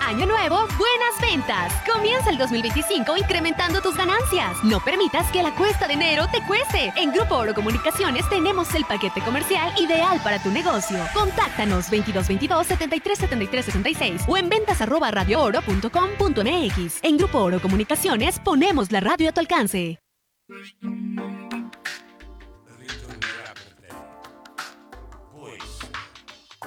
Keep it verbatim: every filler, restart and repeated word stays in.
Año nuevo, buenas ventas. Comienza el dos mil veinticinco incrementando tus ganancias. No permitas que la cuesta de enero te cueste. En Grupo Oro Comunicaciones tenemos el paquete comercial ideal para tu negocio. Contáctanos veintidós veintidós, setenta y tres setenta y tres sesenta y seis o en ventas arroba radio oro punto com punto m x. En Grupo Oro Comunicaciones ponemos la radio a tu alcance.